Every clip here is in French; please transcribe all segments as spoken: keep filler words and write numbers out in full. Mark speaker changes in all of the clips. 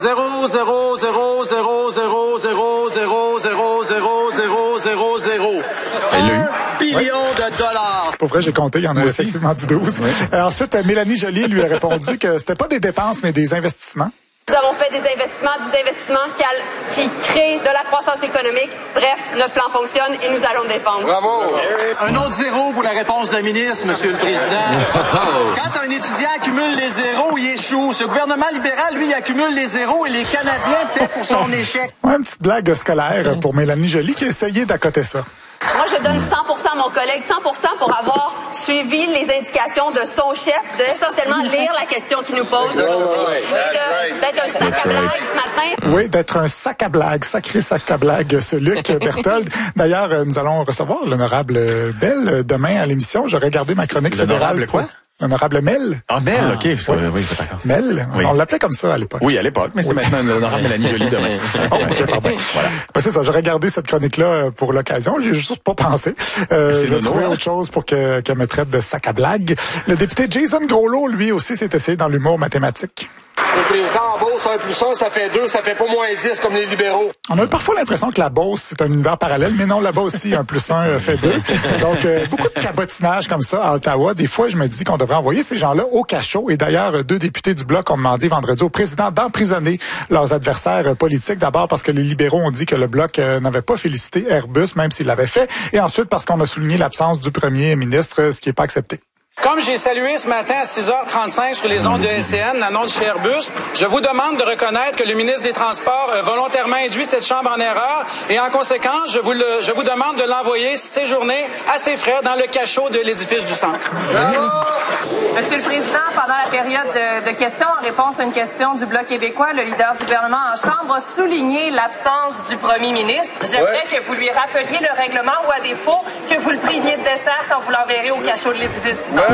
Speaker 1: Zéro, zéro, zéro, zéro, zéro, zéro, zéro, zéro, zéro, zéro, zéro, zéro. Un billion de dollars.
Speaker 2: Pour vrai, j'ai compté, il y en a effectivement dit douze. Oui. Euh, ensuite, Mélanie Joly lui a répondu que c'était pas des dépenses, mais des investissements.
Speaker 3: Nous avons fait des investissements, des investissements qui, a, qui créent de la croissance économique. Bref, notre plan fonctionne et nous allons le défendre.
Speaker 1: Bravo! Un autre zéro pour la réponse de la ministre, Monsieur le Président. Quand un étudiant accumule les zéros, il échoue. Ce gouvernement libéral, lui, il accumule les zéros et les Canadiens paient pour son échec.
Speaker 2: Ouais, une petite blague scolaire pour Mélanie Joly qui a essayé d'accoter ça.
Speaker 3: Moi, je donne cent pour cent à mon collègue, cent pour cent pour avoir suivi les indications de son chef, de essentiellement lire la question qu'il nous pose. D'être un sac à blagues ce matin.
Speaker 2: Oui, d'être un sac à blagues, sacré sac à blagues, ce Luc Berthold. D'ailleurs, nous allons recevoir l'honorable Bell demain à l'émission. J'aurais regardé ma chronique fédérale.
Speaker 4: Quoi?
Speaker 2: L'honorable Mel.
Speaker 4: Ah, Mel, ah, OK. Oui, oui, oui d'accord.
Speaker 2: Mel, oui. On l'appelait comme ça à l'époque.
Speaker 4: Oui, à l'époque, mais c'est oui. maintenant l'honorable Mélanie Joly demain.
Speaker 2: Oh, OK, pardon. Voilà. Ben, c'est ça, j'ai regardé cette chronique-là pour l'occasion. J'ai juste pas pensé. Euh, j'ai trouvé autre chose pour que, qu'elle me traite de sac à blague. Le député Jason Groslo, lui aussi, s'est essayé dans l'humour mathématique.
Speaker 5: C'est le président en Beauce, un plus un, ça fait deux, ça fait pas moins dix comme les libéraux.
Speaker 2: On a parfois l'impression que la Beauce, c'est un univers parallèle, mais non, là-bas aussi, un plus un fait deux. Donc, euh, beaucoup de cabotinage comme ça à Ottawa. Des fois, je me dis qu'on devrait envoyer ces gens-là au cachot. Et d'ailleurs, deux députés du Bloc ont demandé vendredi au président d'emprisonner leurs adversaires politiques. D'abord parce que les libéraux ont dit que le Bloc euh, n'avait pas félicité Airbus, même s'il l'avait fait. Et ensuite parce qu'on a souligné l'absence du premier ministre, ce qui n'est pas accepté.
Speaker 6: Comme j'ai salué ce matin à six heures trente-cinq sur les ondes de L C N l'annonce chez Airbus, je vous demande de reconnaître que le ministre des Transports a volontairement induit cette Chambre en erreur et en conséquence, je vous, le, je vous demande de l'envoyer séjourner à ses frais dans le cachot de l'édifice du centre.
Speaker 7: Monsieur le Président, pendant la période de, de questions, en réponse à une question du Bloc québécois, le leader du gouvernement en Chambre a souligné l'absence du premier ministre. J'aimerais ouais. que vous lui rappeliez le règlement ou à défaut, que vous le priviez de dessert quand vous l'enverrez au cachot de l'édifice du centre.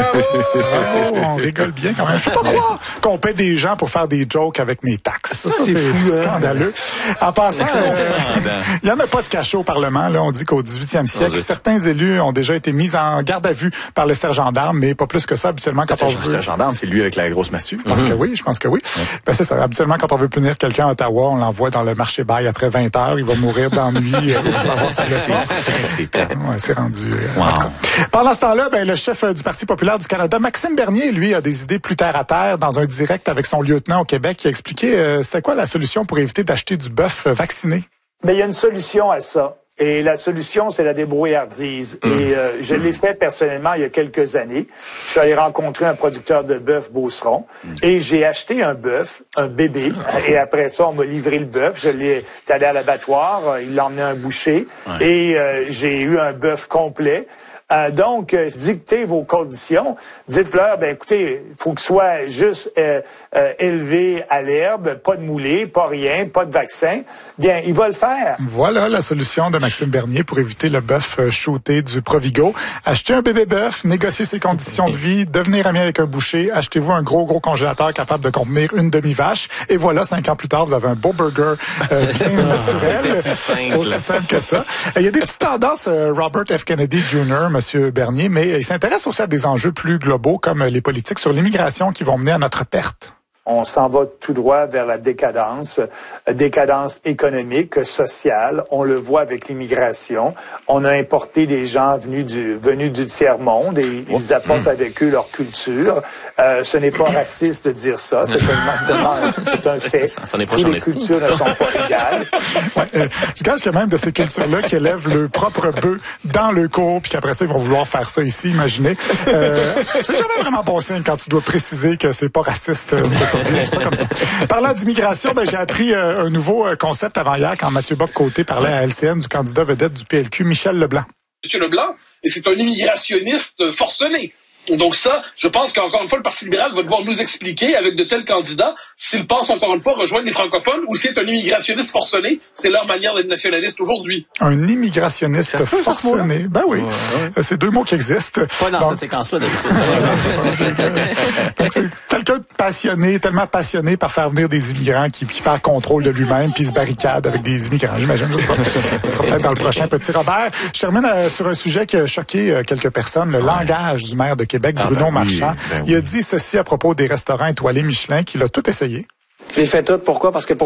Speaker 2: Oh, on rigole bien quand même. Je peux pas croire qu'on paie des gens pour faire des jokes avec mes taxes. Ça, ça c'est, c'est fou, scandaleux. En passant, il euh, y en a pas de cachot au Parlement. Là, on dit qu'au dix-huitième siècle, oh, certains élus ont déjà été mis en garde à vue par le sergent d'armes, mais pas plus que ça. Habituellement, quand
Speaker 4: le
Speaker 2: on veut...
Speaker 4: Le sergent d'armes, c'est lui avec la grosse massue.
Speaker 2: Je pense mm-hmm. que oui, je pense que oui. Ouais. Ben, c'est ça. Habituellement, quand on veut punir quelqu'un à Ottawa, on l'envoie dans le marché bail après vingt heures. Il va mourir d'ennui. Il va avoir sa leçon.
Speaker 4: C'est,
Speaker 2: ouais, c'est rendu.
Speaker 4: Wow.
Speaker 2: Pendant ce temps-là, ben, le chef du Parti populaire du Canada, Maxime Bernier, lui, a des idées plus terre à terre dans un direct avec son lieutenant au Québec. Il a expliqué euh, c'était quoi la solution pour éviter d'acheter du bœuf vacciné.
Speaker 8: Mais il y a une solution à ça. Et la solution, c'est la débrouillardise. Mmh. Et euh, je l'ai fait personnellement il y a quelques années. Je suis allé rencontrer un producteur de bœuf Beauceron mmh. et j'ai acheté un bœuf, un bébé. Et après ça, on m'a livré le bœuf. Je l'ai allé à l'abattoir, il l'a emmené un boucher ouais. et euh, j'ai eu un bœuf complet. Euh, donc, euh, dictez vos conditions. Dites-leur, ben écoutez, il faut que ce soit juste euh, euh, élevé à l'herbe, pas de moulé, pas rien, pas de vaccin. Bien, il va le faire.
Speaker 2: Voilà la solution de Maxime Bernier pour éviter le bœuf euh, shooté du Provigo. Achetez un bébé bœuf, négociez ses conditions de vie, devenir ami avec un boucher, achetez-vous un gros, gros congélateur capable de contenir une demi-vache. Et voilà, cinq ans plus tard, vous avez un beau burger euh, bien naturel.
Speaker 4: C'est simple.
Speaker 2: Aussi simple que ça. Il y a des petites tendances, euh, Robert F. Kennedy Junior, Monsieur Bernier, mais il s'intéresse aussi à des enjeux plus globaux comme les politiques sur l'immigration qui vont mener à notre perte.
Speaker 8: On s'en va tout droit vers la décadence, décadence économique, sociale. On le voit avec l'immigration. On a importé des gens venus du venus du tiers-monde et oh. ils apportent mmh. avec eux leur culture. Euh, ce n'est pas raciste de dire ça. C'est un, c'est un fait. Ça, ça Toutes les cultures ne sont pas égales.
Speaker 2: Ouais, euh, je gage quand même de ces cultures-là qui élèvent le propre bœuf dans le cours puis qu'après ça, ils vont vouloir faire ça ici, imaginez. Euh, c'est jamais vraiment bon signe quand tu dois préciser que c'est pas raciste. Euh, Ça comme ça. Parlant d'immigration, ben, j'ai appris euh, un nouveau euh, concept avant-hier quand Mathieu Bock-Côté parlait à L C N du candidat vedette du P L Q, Michel Leblanc.
Speaker 9: Monsieur Leblanc, et c'est un immigrationniste forcené. Donc ça, je pense qu'encore une fois, le Parti libéral va devoir nous expliquer avec de tels candidats s'ils pensent encore une fois rejoindre les francophones ou si c'est un immigrationniste forcené. C'est leur manière d'être nationaliste aujourd'hui.
Speaker 2: Un immigrationniste peut, forcené. Ça, ben oui. Ouais, ouais. C'est deux mots qui existent.
Speaker 10: Pas dans
Speaker 2: Donc,
Speaker 10: cette séquence-là d'habitude.
Speaker 2: Donc c'est quelqu'un de passionné, tellement passionné par faire venir des immigrants qui, qui perd contrôle de lui-même puis se barricade avec des immigrants. J'imagine. Ce sera, ce sera peut-être dans le prochain Petit Robert. Je termine euh, sur un sujet qui a choqué euh, quelques personnes. Le ouais. langage du maire de Québec, Bruno ah ben Marchand. Oui, ben oui. Il a dit ceci à propos des restaurants étoilés Michelin qu'il a tout essayé.
Speaker 10: Je l'ai fait tout. Pourquoi? Parce que pour